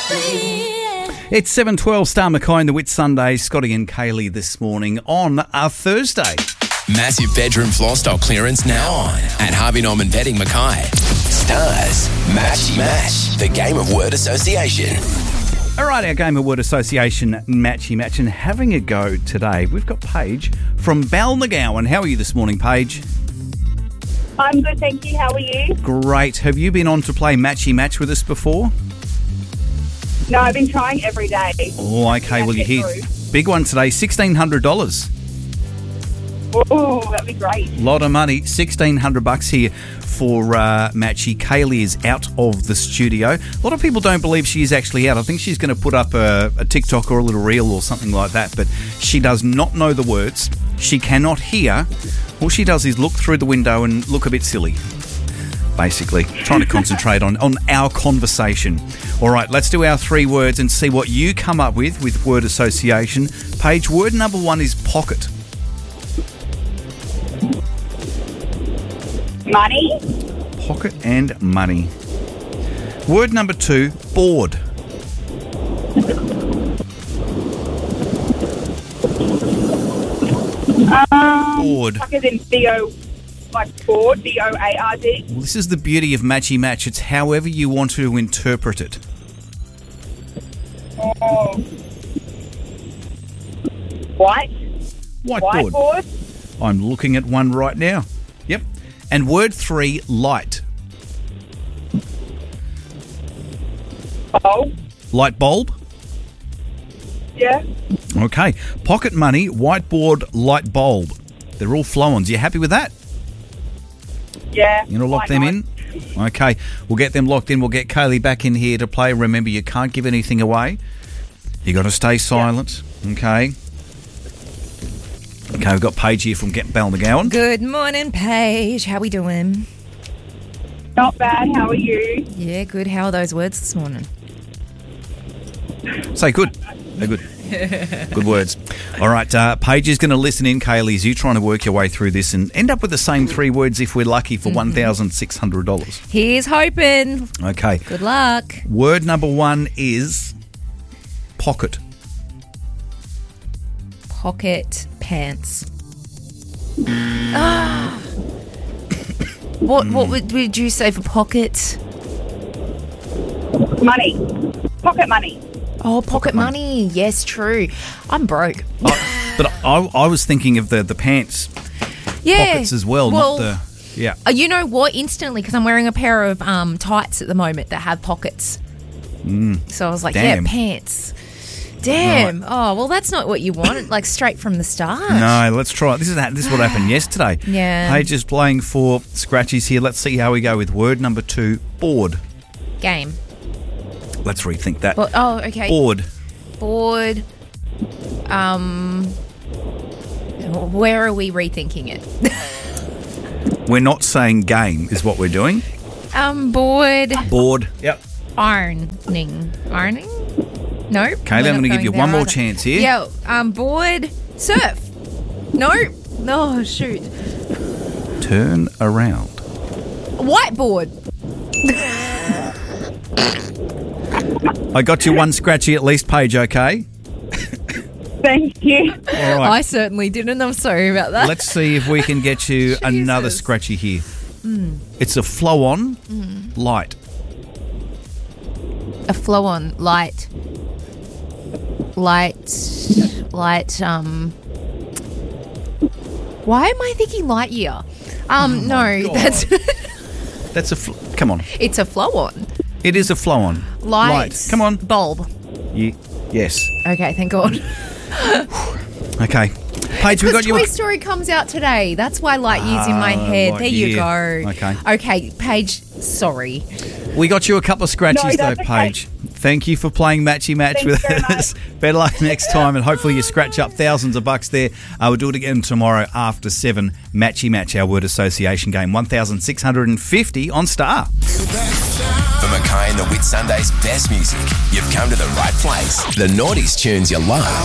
It's 7:12, Star Mackay and the Whit Sunday. Scotty and Kaylee this morning on a Thursday. Massive bedroom floor stock clearance now on at Harvey Norman Bedding Mackay. Stars, Matchy Match, the game of word association. All right, our game of word association, Matchy Match, and having a go today. We've got Paige from Balnagowan. How are you this morning, Paige? I'm good, thank you. How are you? Great. Have you been on to play Matchy Match with us before? No, I've been trying every day. Oh, okay. Well, you hear big one today, $1,600. Oh, that'd be great. Lot of money, $1,600 here for Matchy. Kaylee is out of the studio. A lot of people don't believe she is actually out. I think she's going to put up a TikTok or a little reel or something like that, but she does not know the words. She cannot hear. All she does is look through the window and look a bit silly, basically, trying to concentrate on our conversation. All right, let's do our 3 words and see what you come up with word association. Paige, word number 1 is pocket. Money. Pocket and money. Word number 2, board. Board. Like as in B-O, like board, B-O-A-R-D. Well, this is the beauty of Matchy Match. It's however you want to interpret it. Oh. White. Whiteboard. Whiteboard. I'm looking at one right now. Yep. And word 3, light. Oh. Light bulb. Yeah. Okay. Pocket money, whiteboard, light bulb. They're all flow-ons. You happy with that? Yeah. You going to lock them in? Okay. We'll get them locked in. We'll get Kaylee back in here to play. Remember, you can't give anything away. You got to stay silent. Yeah. Okay. Okay, we've got Paige here from Balnagowan. Good morning, Paige. How we doing? Not bad. How are you? Yeah, good. How are those words this morning? Say good. They're good. Good words. All right, Paige is going to listen in, Kaylee, as you trying to work your way through this and end up with the same 3 words if we're lucky for $1,600. Here's hoping. Okay. Good luck. Word number 1 is pocket. Pocket pants. What would you say for pocket? Money. Pocket money. Oh, pocket money. Yes, true. I'm broke. But I was thinking of the pants pockets as well, not the... Yeah. You know what? Instantly, because I'm wearing a pair of tights at the moment that have pockets. So I was like, Damn. yeah, pants. Damn. Right. Oh, well, that's not what you want, like straight from the start. No, let's try it. This is what happened yesterday. Yeah. Paige is playing for scratchies here. Let's see how we go with word number 2, board. Game. Let's rethink that. Well, oh, okay. Board. Board. Where are we rethinking it? We're not saying game is what we're doing. Board. Board. Yep. Ironing. Ironing? No. Kaylee, I'm going to give you one more chance here. Yeah. Board. Surf. No. No, shoot. Turn around. Whiteboard. I got you one scratchy at least, Paige, okay? Thank you. All right. I certainly didn't. I'm sorry about that. Let's see if we can get you another scratchy here. It's a flow-on light. A flow-on light. Light. Why am I thinking light year? No, God. That's come on. It's a flow-on. It is a flow-on. Light. Come on. Bulb. Yes. Okay, thank God. Okay. Paige, we got you. Toy Story comes out today. That's why light year's in my head. light There you year. go. Okay. Okay, Paige, sorry. We got you a couple of scratchies No, though, that's okay. Paige. Thank you for playing Matchy Match Thanks with very us. Better luck next time, and hopefully you scratch up thousands of bucks there. We'll do it again tomorrow after 7. Matchy Match, our word association game. 1,650 on Star. For Mackay and the Whit Sunday's best music, you've come to the right place. The Naughties tunes you love.